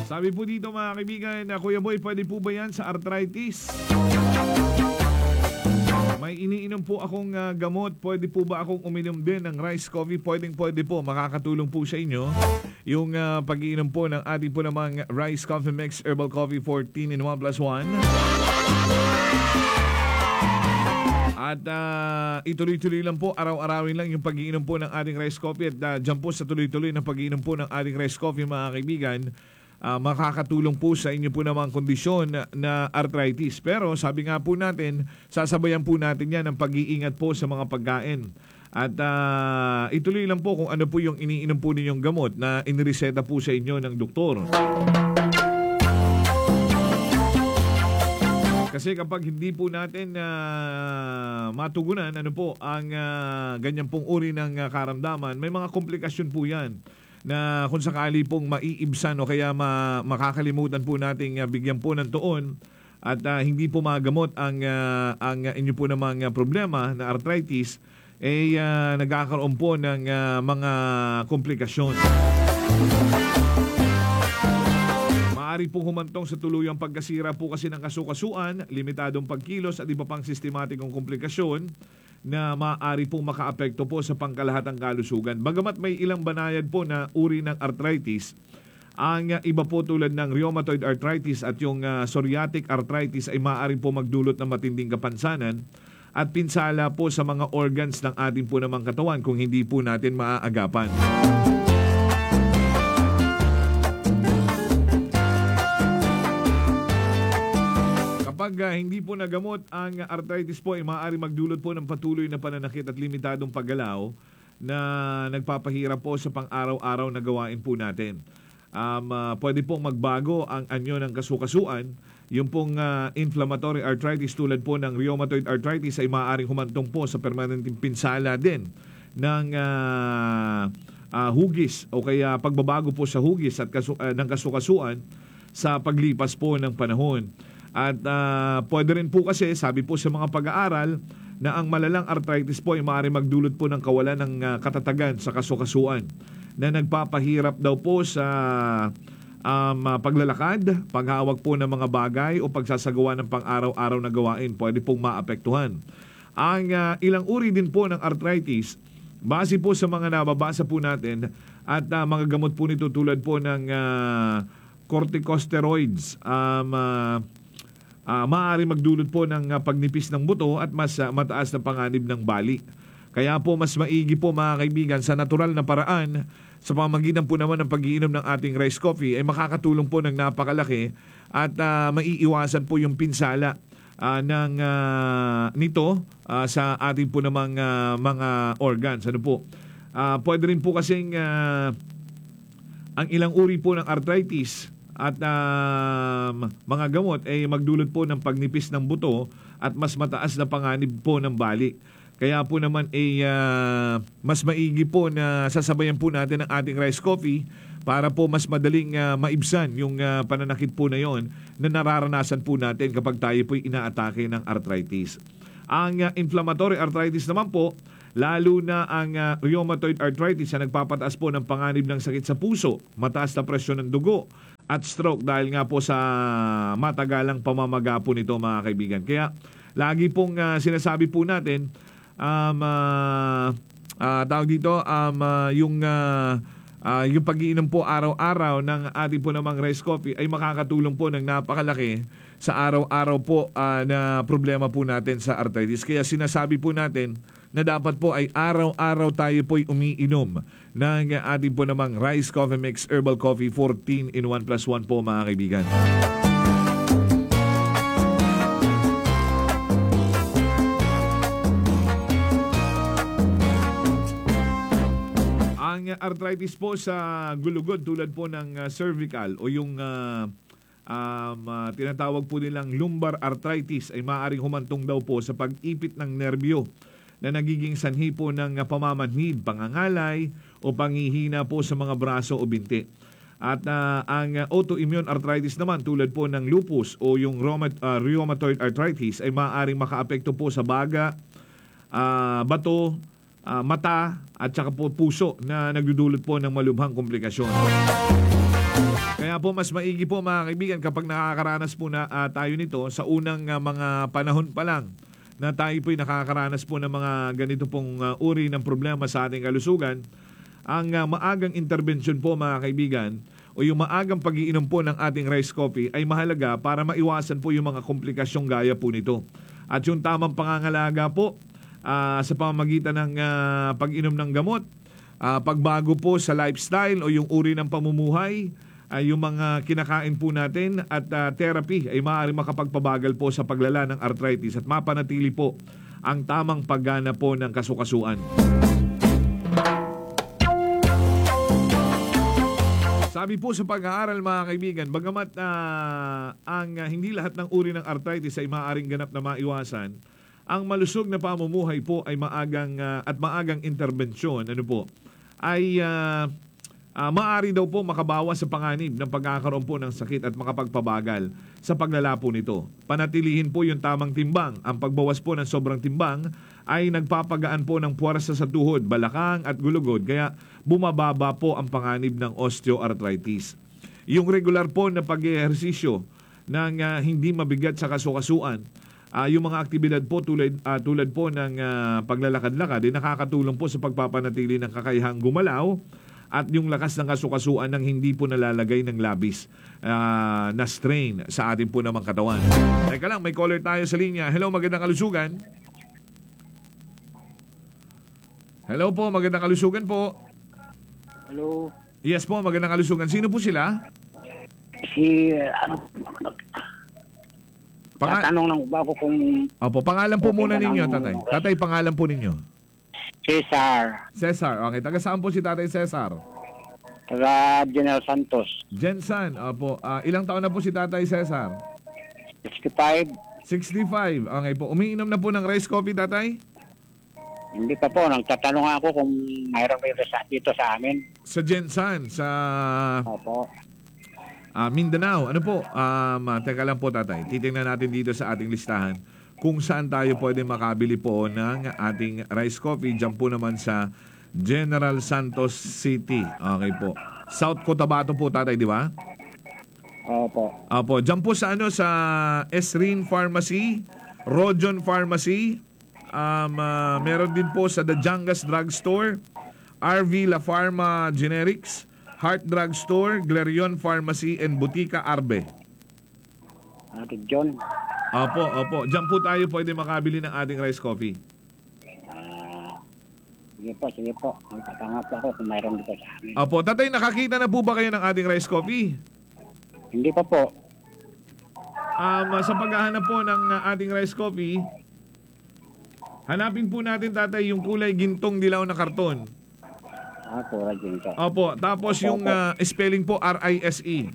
Sabi po dito mga kaibigan, Kuya Boy, pwede po ba yan sa arthritis? May iniinom po akong gamot. Pwede po ba akong uminom din ng rice coffee? Pwede po. Makakatulong po sa inyo yung pag-iinom po ng ating po namang rice coffee mix herbal coffee 14 in 1 plus 1. At ituloy-tuloy lang po, araw-arawin lang yung pag-iinom po ng ating rice coffee. At dyan po sa tuloy-tuloy ng pag-iinom po ng ating rice coffee mga kaibigan, makakatulong po sa inyo po namang kondisyon na arthritis. Pero sabi nga po natin, sasabayan po natin yan ng pag-iingat po sa mga pagkain. At ituloy lang po kung ano po yung iniinom po ninyong gamot na inireseta po sa inyo ng doktor. Kasi kapag hindi po natin matugunan ano po ang ganyan pong uri ng karamdaman, may mga komplikasyon po yan na kung sakali pong maiibsan o kaya makakalimutan po nating bigyan po ng tuon at hindi po magamot ang inyo po namang problema na arthritis, nagkakaroon po ng mga komplikasyon. Maaari pong humantong sa tuluyang pagkasira po kasi ng kasukasuan, limitadong pagkilos at iba pang sistematikong komplikasyon na maaari pong makaapekto po sa pangkalahatang kalusugan. Bagamat may ilang banayad po na uri ng arthritis, ang iba po tulad ng rheumatoid arthritis at yung psoriatic arthritis ay maaari po magdulot ng matinding kapansanan at pinsala po sa mga organs ng ating po namang katawan kung hindi po natin maaagapan. Kapag hindi po nagamot ang arthritis po ay maaari magdulot po ng patuloy na pananakit at limitadong paggalaw na nagpapahirap po sa pang-araw-araw na gawain po natin. Pwede pong magbago ang anyo ng kasukasuan. Yung pong inflammatory arthritis tulad po ng rheumatoid arthritis ay maaaring humantong po sa permanenteng pinsala din ng hugis o kaya pagbabago po sa hugis at ng kasukasuan sa paglipas po ng panahon. At pwede rin po kasi, sabi po sa mga pag-aaral, na ang malalang arthritis po ay maaari magdulot po ng kawalan ng katatagan sa kasukasuan na nagpapahirap daw po sa paglalakad, paghawak po ng mga bagay o pagsasagawa ng pang-araw-araw na gawain. Pwede pong maapektuhan. Ang ilang uri din po ng arthritis, base po sa mga nababasa po natin at mga gamot po nito tulad po ng corticosteroids, maaari magdulot po ng pagnipis ng buto at mas mataas na panganib ng bali. Kaya po mas maigi po mga kaibigan sa natural na paraan sa pamamagitan po naman ng pag-iinom ng ating rice coffee ay makakatulong po ng napakalaki at maiiwasan po yung pinsala nito sa ating po namang mga organs. Ano po? Pwede rin po kasing ang ilang uri po ng arthritis at mga gamot ay magdulot po ng pagnipis ng buto at mas mataas na panganib po ng bali. Kaya po naman mas maigi po na sasabayan po natin ang ating rice coffee para po mas madaling maibsan yung pananakit po na yon na nararanasan po natin kapag tayo po inaatake ng arthritis. Ang inflammatory arthritis naman po, lalo na ang rheumatoid arthritis na nagpapataas po ng panganib ng sakit sa puso, mataas na presyon ng dugo, at stroke dahil nga po sa matagalang pamamaga po nito mga kaibigan. Kaya lagi pong sinasabi po natin tawag dito yung pag-iinom po araw-araw ng ating po namang rice coffee ay makakatulong po ng napakalaki sa araw-araw po na problema po natin sa arthritis. Kaya sinasabi po natin na dapat po ay araw-araw tayo po'y umiinom ng ating po namang rice coffee mix herbal coffee 14 in 1 plus 1 po mga kaibigan. Ang arthritis po sa gulugod tulad po ng cervical o yung tinatawag po nilang lumbar arthritis ay maaaring humantong daw po sa pag-ipit ng nerbyo na nagiging sanhi po ng pamamanhid, pangangalay o panghihina po sa mga braso o binti. At ang autoimmune arthritis naman tulad po ng lupus o yung rheumatoid arthritis ay maaaring makaapekto po sa baga, bato, mata at saka po puso na nagdudulot po ng malubhang komplikasyon. Kaya po mas maigi po mga kaibigan kapag nakakaranas po na tayo nito sa unang mga panahon pa lang na tayo po'y nakakaranas po ng mga ganito pong uri ng problema sa ating kalusugan, ang maagang intervention po mga kaibigan o yung maagang pag-iinom po ng ating rice coffee ay mahalaga para maiwasan po yung mga komplikasyong gaya po nito. At yung tamang pangangalaga po sa pamamagitan ng pag-inom ng gamot, pagbago po sa lifestyle o yung uri ng pamumuhay, yung mga kinakain po natin at therapy ay maaari makapagpabagal po sa paglala ng arthritis at mapanatili po ang tamang paggana po ng kasukasuan. Sabi po sa pag-aaral mga kaibigan, bagamat ang hindi lahat ng uri ng arthritis ay maaaring ganap na maiwasan, ang malusog na pamumuhay po ay maagang interbensyon ay maaari daw po makabawas sa panganib ng pagkakaroon po ng sakit at makapagpabagal sa paglala po nito. Panatilihin po yung tamang timbang. Ang pagbawas po ng sobrang timbang ay nagpapagaan po ng puwersa sa tuhod, balakang at gulugod, kaya bumababa po ang panganib ng osteoarthritis. Yung regular po na pag-ehersisyo ng hindi mabigat sa kasukasuan, yung mga aktibidad po tulad po ng paglalakad-lakad ay nakakatulong po sa pagpapanatili ng kakayahang gumalaw at yung lakas ng kasukasuan ng hindi po nalalagay ng labis na strain sa ating po namang katawan. Teka lang, may caller tayo sa linya. Hello, magandang kalusugan. Hello po, magandang kalusugan po. Hello. Yes po, magandang kalusugan. Sino po sila? Si, tatanong lang ba ako kung... Opo, pangalan po Okay muna na ninyo, lang. tatay. Tatay, pangalan po ninyo. Cesar, Cesar. Okay, taga saan po si tatay Cesar? taga General Santos. Jensen. Opo, ilang taon na po si tatay Cesar? 65. 65. Okay po. Umiinom na po ng rice coffee, tatay? Hindi pa po, nagtatanong ako kung mayroon kayo dito sa amin. Sa Jensen, sa Opo. Mindanao. Ano po? Teka lang po, tatay. Titingnan natin dito sa ating listahan kung saan tayo pwede makabili po ng ating rice coffee. Diyan po naman sa General Santos City. Okay po. South Cotabato po, tatay, di ba? Opo. Opo. Diyan po sa sa Esrin Pharmacy, Rojon Pharmacy. Meron din po sa The Jangas Drugstore, RV La Pharma Generics, Heart Drugstore, Glerion Pharmacy, and Butika Arbe. Ate John. Opo. Diyan po tayo pwede makabili ng ating rice coffee. Sige po. Magtatanga po ako kung mayroon dito sa amin. Opo. Tatay, nakakita na po ba kayo ng ating rice coffee? Hindi pa po. Sa paghahanap po ng ating rice coffee, hanapin po natin, tatay, yung kulay gintong dilaw na karton. Kulay ginto. Opo. Tapos yung spelling po, R-I-S-E.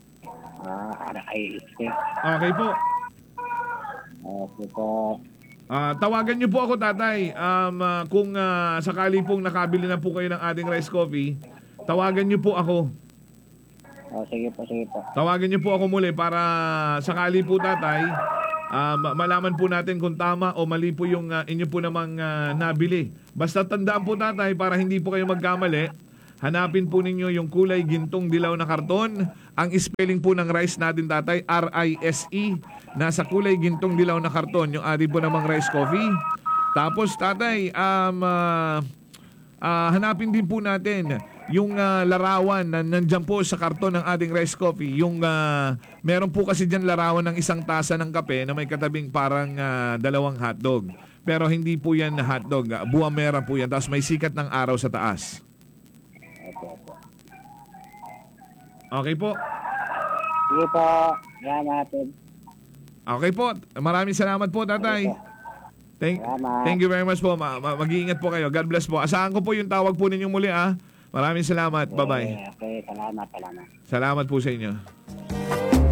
RISP. Okay po. Opo po. Tawagan niyo po ako, tatay. Kung sakali pong nakabili na po kayo ng ating rice coffee, tawagan niyo po ako. Sige po. Tawagan niyo po ako muli para sakali po, tatay, malaman po natin kung tama o mali po yung inyo po namang nabili. Basta tandaan po, tatay, para hindi po kayo magkamali, hanapin po ninyo yung kulay gintong dilaw na karton. Ang spelling po ng rice natin, tatay, R-I-S-E. Nasa kulay gintong dilaw na karton yung ating po namang rice coffee. Tapos, tatay, hanapin din po natin yung larawan na nandyan po sa karton ng ating rice coffee. Yung meron po kasi dyan larawan ng isang tasa ng kape na may katabing parang dalawang hotdog. Pero hindi po yan hotdog. Buwamera po yan. Tapos may sikat ng araw sa taas. Opo. Okay po. Sige po. Salamat. Okay po. Maraming salamat po, tatay. Thank you very much po. Mag-iingat po kayo. God bless po. Asahan ko po yung tawag po ninyong muli, Maraming salamat. Bye-bye. Okay, salamat. Salamat po sa inyo.